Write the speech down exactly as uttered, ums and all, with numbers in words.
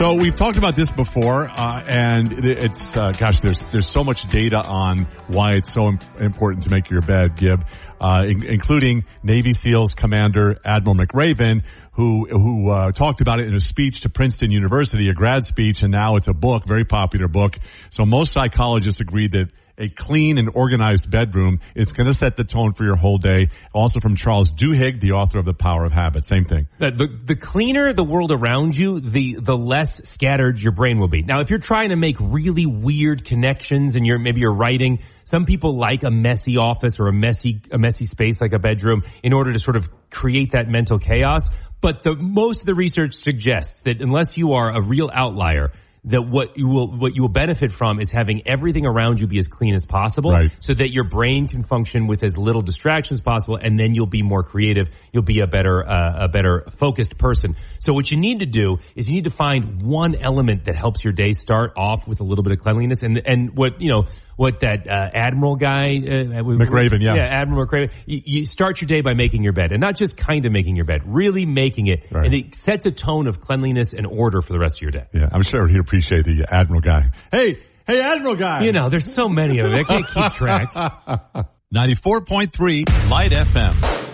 So we've talked about this before, uh, and it's, uh, gosh, there's, there's so much data on why it's so im- important to make your bed, Gib, uh, in- including Navy SEALs Commander Admiral McRaven, who, who, uh, talked about it in a speech to Princeton University, a grad speech, and now it's a book, very popular book. So most psychologists agree that a clean and organized bedroom is going to set the tone for your whole day. Also from Charles Duhigg, the author of The Power of Habit. Same thing. The, the, the cleaner the world around you, the, the less scattered your brain will be. Now, if you're trying to make really weird connections and you're, maybe you're writing, some people like a messy office or a messy, a messy space like a bedroom in order to sort of create that mental chaos. But the, most of the research suggests that unless you are a real outlier, that what you will, what you will benefit from is having everything around you be as clean as possible, right, so that your brain can function with as little distraction as possible, and then you'll be more creative. You'll be a better, uh, a better focused person. So what you need to do is you need to find one element that helps your day start off with a little bit of cleanliness. And, and what, you know, what that, uh, Admiral guy, uh, McRaven, yeah. Yeah, Admiral McRaven. You, you start your day by making your bed, and not just kind of making your bed, really making it. Right. And it sets a tone of cleanliness and order for the rest of your day. Yeah, I'm sure he'd appreciate the Admiral guy. Hey, hey, Admiral guy. You know, there's so many of them. I can't keep track. ninety-four point three Light F M.